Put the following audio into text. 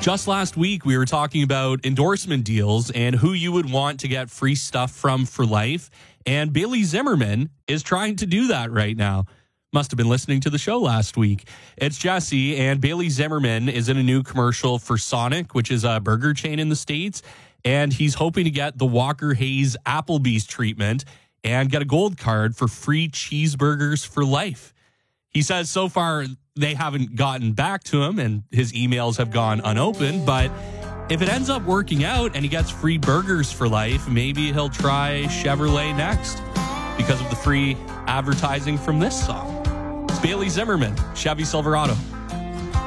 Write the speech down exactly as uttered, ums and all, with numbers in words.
Just last week, we were talking about endorsement deals and who you would want to get free stuff from for life. And Bailey Zimmerman is trying to do that right now. Must have been listening to the show last week. It's Jesse, and Bailey Zimmerman is in a new commercial for Sonic, which is a burger chain in the States. And he's hoping to get the Walker Hayes Applebee's treatment and get a gold card for free cheeseburgers for life. He says so far they haven't gotten back to him and his emails have gone unopened, but if it ends up working out and he gets free burgers for life, maybe he'll try Chevrolet next because of the free advertising from this song. It's Bailey Zimmerman, Chevy Silverado.